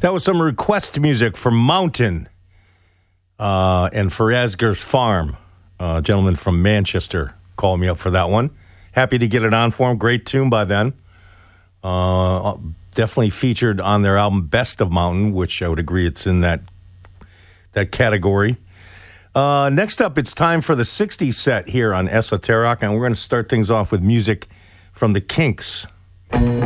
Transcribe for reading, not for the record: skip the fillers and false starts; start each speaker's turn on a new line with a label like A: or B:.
A: That was some request music for Mountain and for Asger's Farm. A gentleman from Manchester called me up for that one. Happy to get it on for him. Great tune by then. Definitely featured on their album Best of Mountain, which I would agree it's in that category. Next up, it's time for the 60s set here on Esoteric, and we're going to start things off with music from the Kinks.